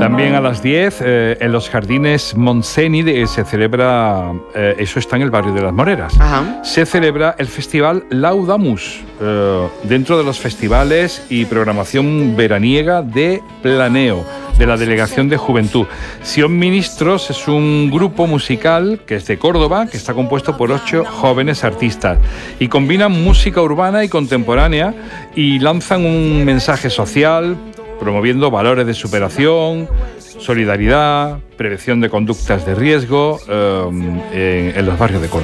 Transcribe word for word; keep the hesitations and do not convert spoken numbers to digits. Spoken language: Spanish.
También a las diez, eh, en los jardines Montseny de, se celebra, eh, eso está en el barrio de Las Moreras, Ajá. se celebra el festival Laudamus, eh, dentro de los festivales y programación veraniega de Planeo, de la Delegación de Juventud. Sion Ministros es un grupo musical que es de Córdoba, que está compuesto por ocho jóvenes artistas y combinan música urbana y contemporánea y lanzan un mensaje social promoviendo valores de superación, solidaridad, prevención de conductas de riesgo eh, en, en los barrios de Córdoba.